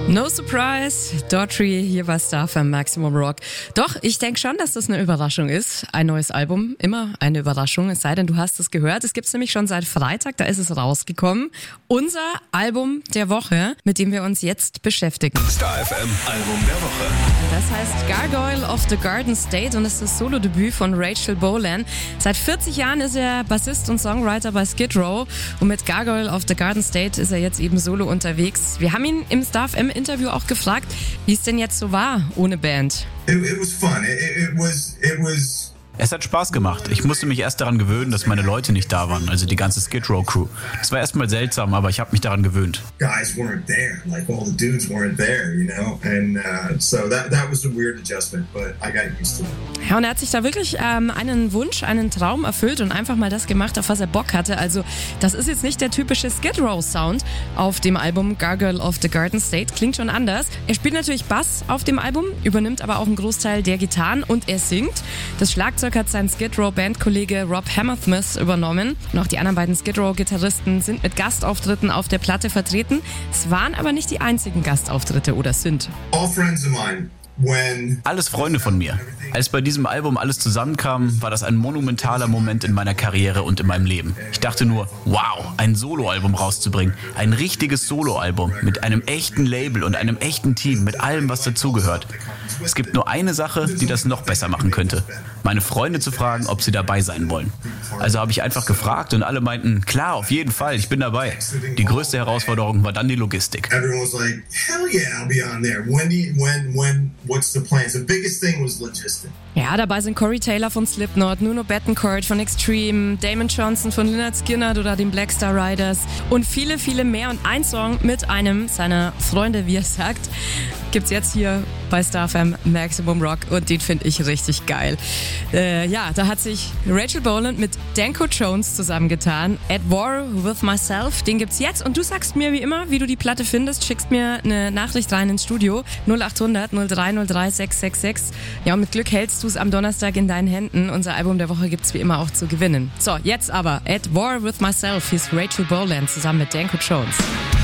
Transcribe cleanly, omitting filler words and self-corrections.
No surprise, Daughtry hier bei Star FM Maximum Rock. Doch, ich denke schon, dass das eine Überraschung ist. Ein neues Album, immer eine Überraschung, es sei denn, du hast es gehört. Es gibt's nämlich schon seit Freitag, da ist es rausgekommen. Unser Album der Woche, mit dem wir uns jetzt beschäftigen. Star FM Album der Woche. Das heißt Gargoyle of the Garden State und ist das Solodebüt von Rachel Bolan. Seit 40 Jahren ist er Bassist und Songwriter bei Skid Row und mit Gargoyle of the Garden State ist er jetzt eben solo unterwegs. Wir haben ihn im Star FM Interview auch gefragt, wie es denn jetzt so war ohne Band. It was fun. It was. Es hat Spaß gemacht. Ich musste mich erst daran gewöhnen, dass meine Leute nicht da waren, also die ganze Skid Row Crew. Das war erstmal seltsam, aber ich habe mich daran gewöhnt. Guys weren't there, like all the dudes weren't there, you know, and so that was a weird adjustment, but I got used to it. Ja, und er hat sich da wirklich einen Wunsch, einen Traum erfüllt und einfach mal das gemacht, auf was er Bock hatte. Also das ist jetzt nicht der typische Skid Row Sound auf dem Album Gargoyle of the Garden State. Klingt schon anders. Er spielt natürlich Bass auf dem Album, übernimmt aber auch einen Großteil der Gitarren und er singt. Das Schlagzeug hat sein Skid Row Bandkollege Rob Hammersmith übernommen. Und auch die anderen beiden Skid Row Gitarristen sind mit Gastauftritten auf der Platte vertreten. Es waren aber nicht die einzigen Gastauftritte oder sind. All friends of mine. Alles Freunde von mir. Als bei diesem Album alles zusammenkam, war das ein monumentaler Moment in meiner Karriere und in meinem Leben. Ich dachte nur, wow, ein Soloalbum rauszubringen. Ein richtiges Soloalbum mit einem echten Label und einem echten Team, mit allem, was dazugehört. Es gibt nur eine Sache, die das noch besser machen könnte. Meine Freunde zu fragen, ob sie dabei sein wollen. Also habe ich einfach gefragt und alle meinten, klar, auf jeden Fall, ich bin dabei. Die größte Herausforderung war dann die Logistik. Everyone was like, hell yeah, I'll be on there. When, what's the plan? So the biggest thing was logistics. Ja, dabei sind Corey Taylor von Slipknot, Nuno Bettencourt von Extreme, Damon Johnson von Lynyrd Skynyrd oder den Black Star Riders und viele, viele mehr. Und ein Song mit einem seiner Freunde, wie er sagt, gibt's jetzt hier bei Star FM Maximum Rock und den finde ich richtig geil. Da hat sich Rachel Bolan mit Danko Jones zusammengetan. At War With Myself, den gibt's jetzt und du sagst mir wie immer, wie du die Platte findest, schickst mir eine Nachricht rein ins Studio 0800 0303 666. Ja, und mit Glück hältst du es am Donnerstag in deinen Händen. Unser Album der Woche gibt's wie immer auch zu gewinnen. So, jetzt aber At War With Myself, hier ist Rachel Bolan zusammen mit Danko Jones.